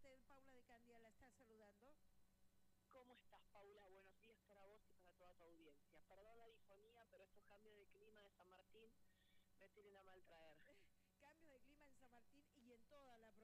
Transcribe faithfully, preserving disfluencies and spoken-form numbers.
usted? Paula de Candia la está saludando. ¿Cómo estás, Paula? Buenos días para vos y para toda tu audiencia. Perdón la difonía, pero estos cambios de clima de San Martín me tienen a mal traer. Cambios de clima en San Martín y en toda la provincia.